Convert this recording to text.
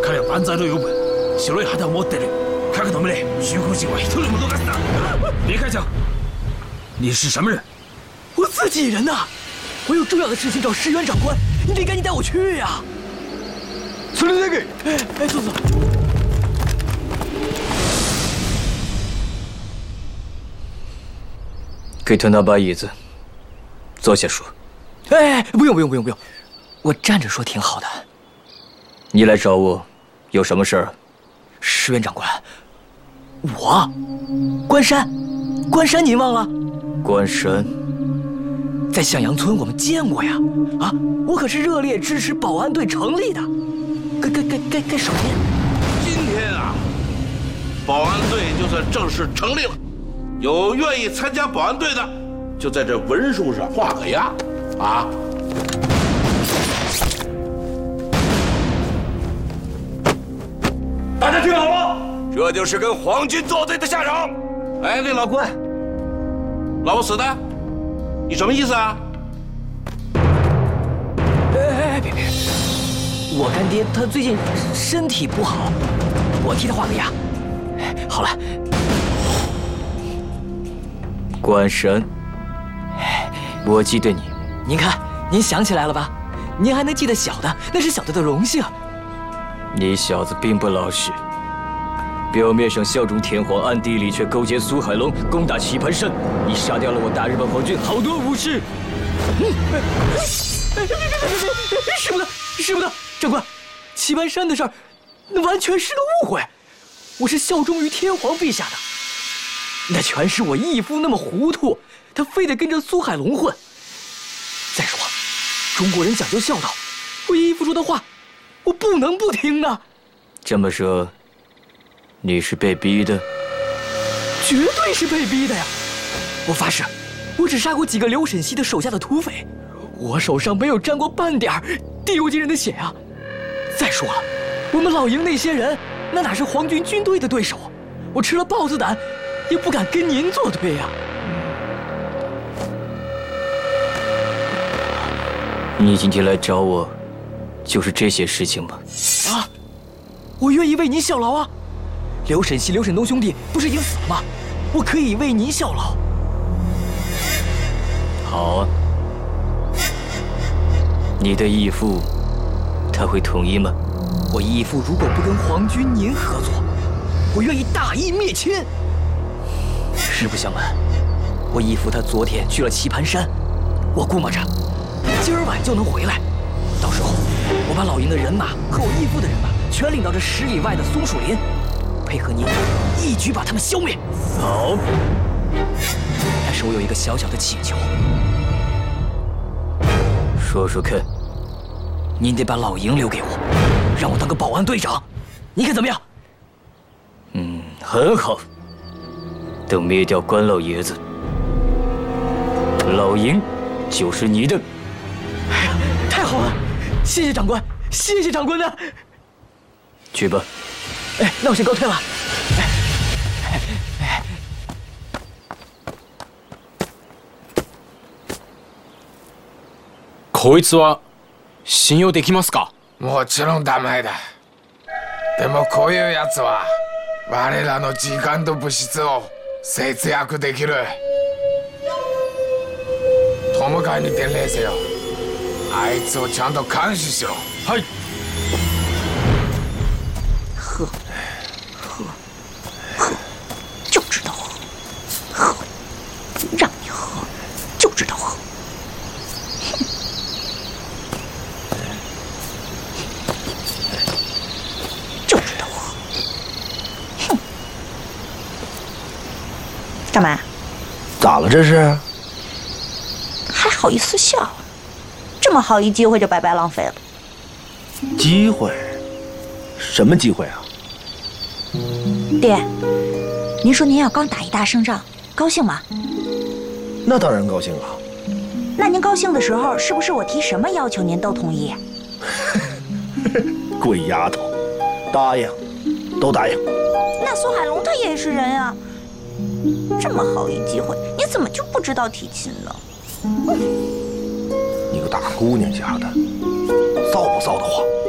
彼は万歳の呼ぶ白い旗を持ってる。各の群れ中国人は一人も逃すな。李开将，你是什么人？ 我自己人呐！我有重要的事情找石原长官，你得赶紧带我去呀！ それだけ。 哎，坐。 给他拿把椅子，坐下说。 哎，不用，我站着说挺好的。 你来找我，有什么事儿？ 石原长官，我，关山您忘了？ 关山， 在向阳村我们见过呀。啊，我可是热烈支持保安队成立的。该什么呀？ 今天啊，保安队就算正式成立了。有愿意参加保安队的，就在这文书上画个押，啊！ 大家听好了， 这就是跟皇军作对的下场。哎，那老关，老不死的，你什么意思啊？ 哎，别！我干爹他最近身体不好，我替他画个押。好了。 关山，我记得你。 您看，您想起来了吧？您还能记得小的，那是小的荣幸。 你小子并不老实，表面上效忠天皇，暗地里却勾结苏海龙攻打棋盘山。你杀掉了我大日本皇军好多武士。 使不得，长官，棋盘山的事儿，那完全是个误会。我是效忠于天皇陛下的。那全是我义父那么糊涂，他非得跟着苏海龙混。再说，中国人讲究孝道，我义父说的话，我不能不听啊。 这么说，你是被逼的？ 绝对是被逼的呀！我发誓，我只杀过几个刘沈西的手下的土匪，我手上没有沾过半点地无极人的血啊。再说了，我们老营那些人，那哪是皇军军队的对手？我吃了豹子胆。也不敢跟您作对呀！ 你今天来找我，就是这些事情吗？ 啊，我愿意为您效劳啊！刘沈西、刘沈东兄弟不是已经死了吗？我可以为您效劳。 好啊，你的义父，他会同意吗？ 我义父如果不跟皇军您合作，我愿意大义灭亲。实不相瞒，我义父他昨天去了棋盘山，我估摸着今儿晚就能回来。到时候我把老营的人马和我义父的人马全领到这10里外的松树林，配合您一举把他们消灭。 好。 但是我有一个小小的请求， 说说看。 您得把老营留给我，让我当个保安队长，你看怎么样？ 很好。等灭掉关老爷子，老营就是你的。 哎呀，太好了！谢谢长官，谢谢长官呢。 去吧。 哎，那我先告退了。 こいつは信用できますか？ もちろんダメだ。でもこういうやつは我らの時間と物質を節約できる。トムカイに伝令せよ。あいつをちゃんと監視しろ。 はい。 喝，就知道喝，让你喝，就知道喝。就知道喝。哼，干嘛？ 咋了这是？ 还好意思笑？这么好一机会就白白浪费了。 机会？什么机会啊？ 爹，您说您要刚打一大胜仗，高兴吗？ 那当然高兴了。 那您高兴的时候，是不是我提什么要求您都同意？ 鬼丫头，答应，都答应。 那苏海龙他也是人呀，这么好一机会，你怎么就不知道提亲呢？ 你个大姑娘家的，臊不臊得慌？